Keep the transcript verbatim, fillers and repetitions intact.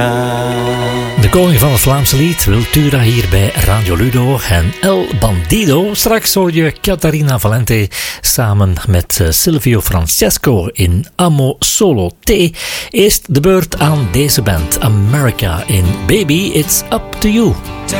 De koning van het Vlaamse lied, Wiltura, hier bij Radio Ludo en El Bandido. Straks hoor je Catarina Valente samen met Silvio Francesco in Amo Solo Te. Eerst de beurt aan deze band, America in Baby, It's Up To You.